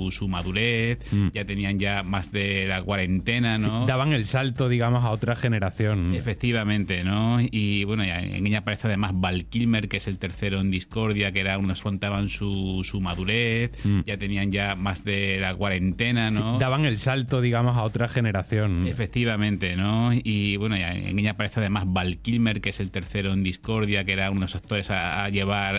su madurez, ya tenían ya más de la cuarentena, ¿no? Sí, daban el salto, digamos, a otra generación. Efectivamente, ¿no? Y bueno, en ella aparece además Val Kilmer, que es el tercero en Discordia, que era unos contaban su madurez, ya tenían ya más de la cuarentena, ¿no? Sí, daban el salto, digamos, a otra generación. Efectivamente, ¿no? Y bueno, en ella aparece además Val Kilmer, que es el tercero en Discordia, que era unos actores a llevar